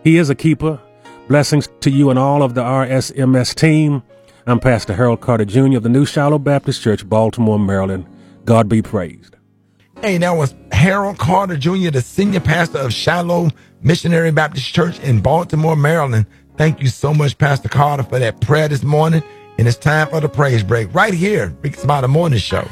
He is a keeper. Blessings to you and all of the RSMS team. I'm Pastor Harold Carter Jr. of the New Shiloh Baptist Church, Baltimore, Maryland. God be praised. Hey, that was Harold Carter Jr., the senior pastor of Shiloh Missionary Baptist Church in Baltimore, Maryland. Thank you so much, Pastor Carter, for that prayer this morning. And it's time for the praise break right here, Big Spot Morning Show.